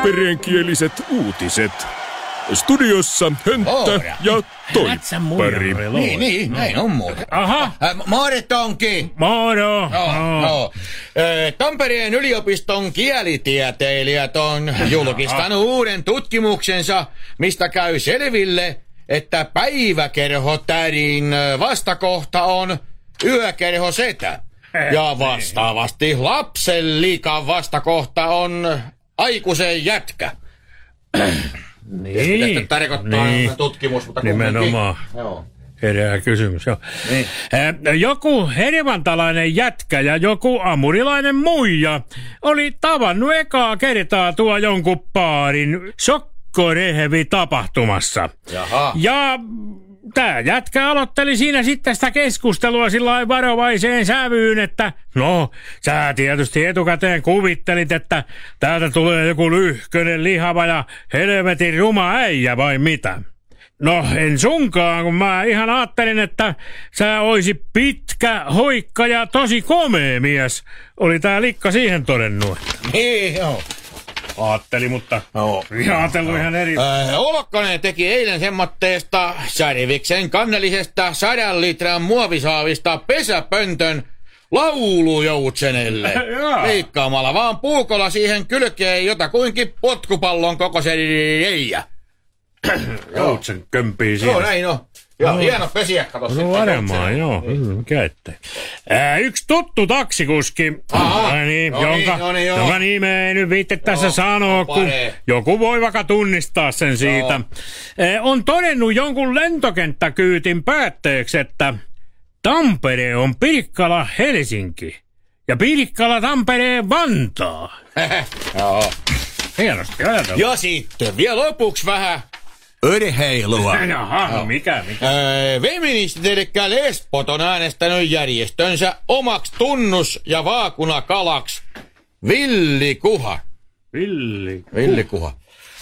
tampereenkieliset uutiset. Studiossa Hönttä ja Toippari. Niin, näin on muuten. Aha. Moro Tonki. Moro. No. Tampereen yliopiston kielitieteilijät on julkistanut uuden tutkimuksensa, mistä käy selville, että päiväkerhotädin vastakohta on yökerhosetä. Ja vastaavasti lapsen liikan vastakohta on aikuisen jätkä. Niin. Tästä tarkoittaa tutkimus, mutta nimenomaan. Joo. Herää kysymys, joo. Niin. Joku hervantalainen jätkä ja joku amurilainen muija oli tavannut ekaa kertaa tuo jonkun paarin sokkorehvi-tapahtumassa. Jaha. Ja tää jätkä aloitteli siinä sitten sitä keskustelua sillain varovaiseen sävyyn, että no, sä tietysti etukäteen kuvittelit, että täältä tulee joku lyhkönen, lihava ja helvetin ruma äijä vai mitä? No, en sunkaan, kun mä ihan ajattelin, että sä oisit pitkä, hoikka ja tosi komea mies. Oli tää likka siihen todennut. Niin, joo. Aatteli, mutta ajatellut ihan eri. Olokkonen teki eilen semmoitteesta Särviksen kannellisesta 100 litran muovisaavista pesäpöntön laulujoutsenelle. Leikkaamalla vaan puukolla siihen kylkeen jotakuinkin potkupallon kokoisen reijä. Joutsen kömpii siinä. Joo, näin on. Joo, hieno pesiäkkä tossa. No varmaan, joo. Mikä ettei. Yksi tuttu taksikuski, jonka nimeä ei nyt viitte tässä sanoa, kun joku voi vaikka tunnistaa sen siitä, on todennut jonkun lentokenttäkyytin päätteeksi, että Tampere on Pirkkala Helsinki ja Pirkkala Tampereen Vantaa. Joo. Hienosti ajateltu. Ja sitten vielä lopuksi vähän urheilua. Jaha, mikä? Feministit elikkä lesbot on äänestänyt järjestönsä omaksi tunnus- ja vaakunakalaksi Villikuha. Villikuha.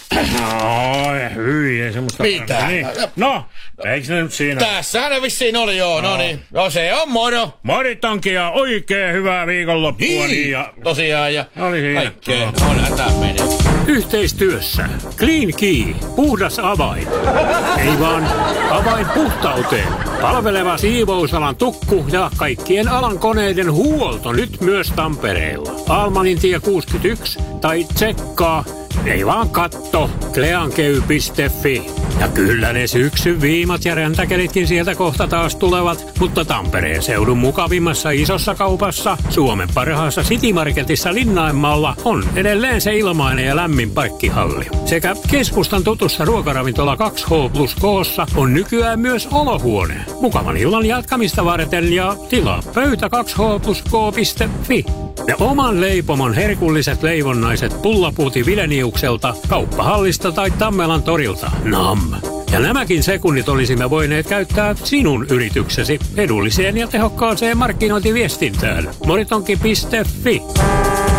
Ei semmoista. Mitä? Niin. No, eikö se nyt siinä? Tässähän vissiin oli, joo. No niin. No se on moro. Moritonkin ja oikein hyvää viikonloppua. Niin, ja tosiaan ja kaikkea. On hätä menee. Yhteistyössä Clean Key, puhdas avain. Ei vaan avain puhtauteen. Palveleva siivousalan tukku ja kaikkien alan koneiden huolto nyt myös Tampereella. Almanintie 61 tai tsekkaa, ei vaan katto, kleankey.fi. Ja kyllä ne syksyn viimat ja räntäkelitkin sieltä kohta taas tulevat, mutta Tampereen seudun mukavimmassa isossa kaupassa, Suomen parhaassa City Marketissa Linnainmaalla on edelleen se ilmainen ja lämmin parkkihalli. Sekä keskustan tutussa ruokaravintola 2H+K:ssa on nykyään myös olohuone. Mukavan illan jatkamista varten ja tilaa pöytä 2H+K.fi. Ja oman leipomon herkulliset leivonnaiset pullapuuti Vileniukselta, Kauppahallista tai Tammelan torilta. Nam! Ja nämäkin sekunnit olisimme voineet käyttää sinun yrityksesi edulliseen ja tehokkaaseen markkinointiviestintään. Moritonki.fi